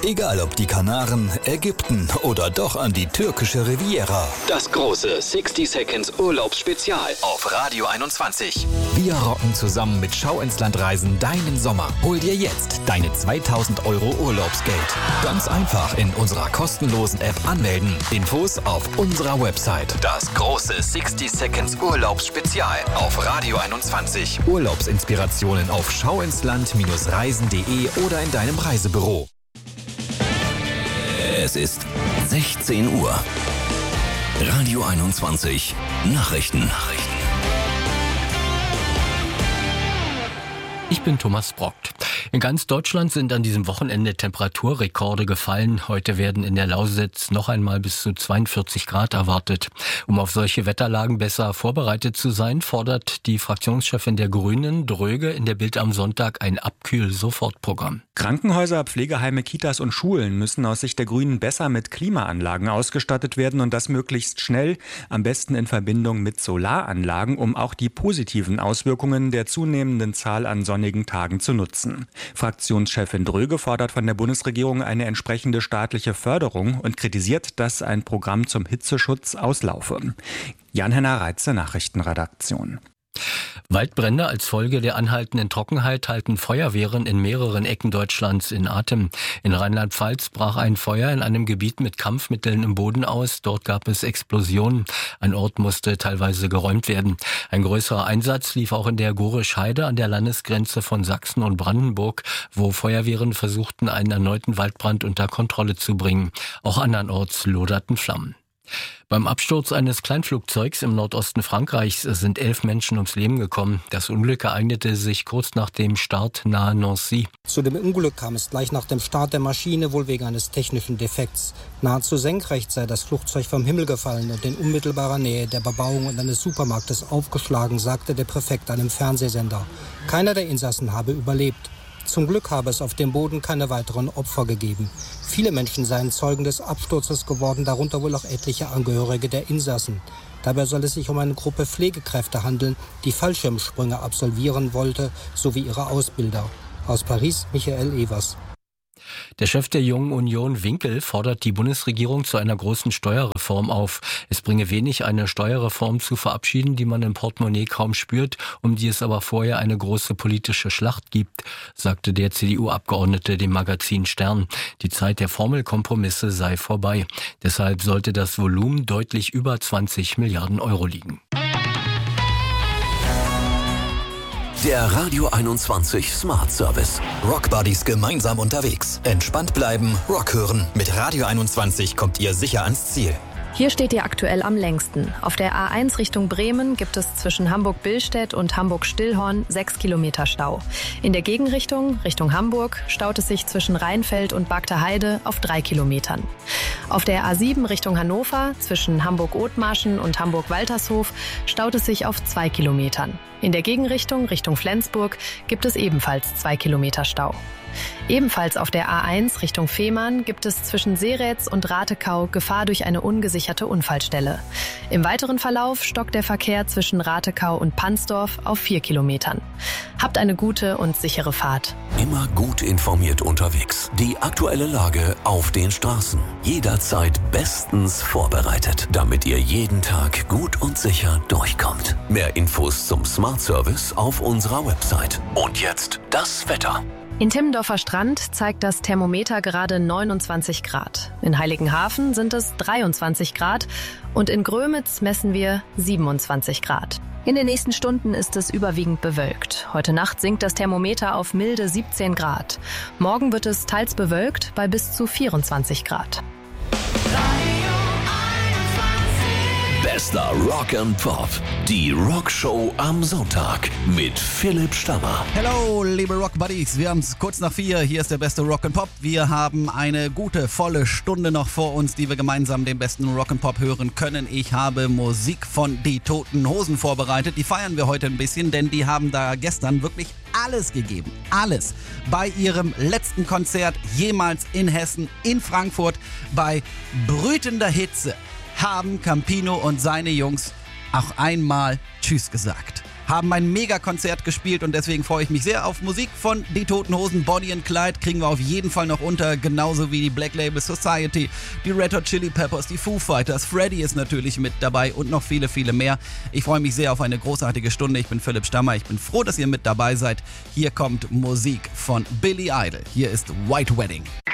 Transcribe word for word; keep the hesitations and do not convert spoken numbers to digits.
Egal ob die Kanaren, Ägypten oder doch an die türkische Riviera. Das große sixty Seconds Urlaubsspezial auf Radio einundzwanzig. Wir rocken zusammen mit Schau ins Land Reisen deinen Sommer. Hol dir jetzt deine zweitausend Euro Urlaubsgeld. Ganz einfach in unserer kostenlosen App anmelden. Infos auf unserer Website. Das große sixty Seconds Urlaubsspezial auf Radio einundzwanzig. Urlaubsinspirationen auf schauinsland reisen punkt de oder in deinem Reisebüro. Es ist sechzehn Uhr. Radio einundzwanzig Nachrichten. Nachrichten. Ich bin Thomas Brockt. In ganz Deutschland sind an diesem Wochenende Temperaturrekorde gefallen. Heute werden in der Lausitz noch einmal bis zu zweiundvierzig Grad erwartet. Um auf solche Wetterlagen besser vorbereitet zu sein, fordert die Fraktionschefin der Grünen, Dröge, in der Bild am Sonntag ein Abkühl-Sofortprogramm. Krankenhäuser, Pflegeheime, Kitas und Schulen müssen aus Sicht der Grünen besser mit Klimaanlagen ausgestattet werden und das möglichst schnell, am besten in Verbindung mit Solaranlagen, um auch die positiven Auswirkungen der zunehmenden Zahl an sonnigen Tagen zu nutzen. Fraktionschefin Dröge fordert von der Bundesregierung eine entsprechende staatliche Förderung und kritisiert, dass ein Programm zum Hitzeschutz auslaufe. Jan-Henner Reitze, Nachrichtenredaktion. Waldbrände als Folge der anhaltenden Trockenheit halten Feuerwehren in mehreren Ecken Deutschlands in Atem. In Rheinland-Pfalz brach ein Feuer in einem Gebiet mit Kampfmitteln im Boden aus. Dort gab es Explosionen. Ein Ort musste teilweise geräumt werden. Ein größerer Einsatz lief auch in der Gorisch-Heide an der Landesgrenze von Sachsen und Brandenburg, wo Feuerwehren versuchten, einen erneuten Waldbrand unter Kontrolle zu bringen. Auch andernorts loderten Flammen. Beim Absturz eines Kleinflugzeugs im Nordosten Frankreichs sind elf Menschen ums Leben gekommen. Das Unglück ereignete sich kurz nach dem Start nahe Nancy. Zu dem Unglück kam es gleich nach dem Start der Maschine, wohl wegen eines technischen Defekts. Nahezu senkrecht sei das Flugzeug vom Himmel gefallen und in unmittelbarer Nähe der Bebauung und eines Supermarktes aufgeschlagen, sagte der Präfekt einem Fernsehsender. Keiner der Insassen habe überlebt. Zum Glück habe es auf dem Boden keine weiteren Opfer gegeben. Viele Menschen seien Zeugen des Absturzes geworden, darunter wohl auch etliche Angehörige der Insassen. Dabei soll es sich um eine Gruppe Pflegekräfte handeln, die Fallschirmsprünge absolvieren wollte, sowie ihre Ausbilder. Aus Paris, Michael Evers. Der Chef der Jungen Union, Winkel, fordert die Bundesregierung zu einer großen Steuerreform auf. Es bringe wenig, eine Steuerreform zu verabschieden, die man im Portemonnaie kaum spürt, um die es aber vorher eine große politische Schlacht gibt, sagte der C D U-Abgeordnete dem Magazin Stern. Die Zeit der Formelkompromisse sei vorbei. Deshalb sollte das Volumen deutlich über zwanzig Milliarden Euro liegen. Der Radio einundzwanzig Smart Service. Rock Buddies gemeinsam unterwegs. Entspannt bleiben, Rock hören. Mit Radio einundzwanzig kommt ihr sicher ans Ziel. Hier steht ihr aktuell am längsten. Auf der A eins Richtung Bremen gibt es zwischen Hamburg-Billstedt und Hamburg-Stillhorn sechs Kilometer Stau. In der Gegenrichtung, Richtung Hamburg, staut es sich zwischen Rheinfeld und Bagter-Heide auf drei Kilometern. Auf der A sieben Richtung Hannover, zwischen Hamburg-Othmarschen und Hamburg-Waltershof, staut es sich auf zwei Kilometern. In der Gegenrichtung, Richtung Flensburg, gibt es ebenfalls zwei Kilometer Stau. Ebenfalls auf der A eins Richtung Fehmarn gibt es zwischen Seretz und Ratekau Gefahr durch eine ungesicherte Unfallstelle. Im weiteren Verlauf stockt der Verkehr zwischen Ratekau und Pansdorf auf vier Kilometern. Habt eine gute und sichere Fahrt. Immer gut informiert unterwegs. Die aktuelle Lage auf den Straßen. Jederzeit bestens vorbereitet, damit ihr jeden Tag gut und sicher durchkommt. Mehr Infos zum Smart Service auf unserer Website. Und jetzt das Wetter. In Timmendorfer Strand zeigt das Thermometer gerade neunundzwanzig Grad. In Heiligenhafen sind es dreiundzwanzig Grad und in Grömitz messen wir siebenundzwanzig Grad. In den nächsten Stunden ist es überwiegend bewölkt. Heute Nacht sinkt das Thermometer auf milde siebzehn Grad. Morgen wird es teils bewölkt bei bis zu vierundzwanzig Grad. Bester Rock and Pop. Die Rockshow am Sonntag mit Philipp Stammer. Hello, liebe Rock Buddies. Wir haben es kurz nach vier. Hier ist der beste Rock and Pop. Wir haben eine gute, volle Stunde noch vor uns, die wir gemeinsam den besten Rock and Pop hören können. Ich habe Musik von Die Toten Hosen vorbereitet. Die feiern wir heute ein bisschen, denn die haben da gestern wirklich alles gegeben. Alles. Bei ihrem letzten Konzert jemals in Hessen, in Frankfurt, bei brütender Hitze, haben Campino und seine Jungs auch einmal Tschüss gesagt. haben ein Mega-Konzert gespielt und deswegen freue ich mich sehr auf Musik von Die Toten Hosen. Bonnie and Clyde kriegen wir auf jeden Fall noch unter, genauso wie die Black Label Society, die Red Hot Chili Peppers, die Foo Fighters, Freddy ist natürlich mit dabei und noch viele, viele mehr. Ich freue mich sehr auf eine großartige Stunde. Ich bin Philipp Stammer, ich bin froh, dass ihr mit dabei seid. Hier kommt Musik von Billy Idol. Hier ist White Wedding.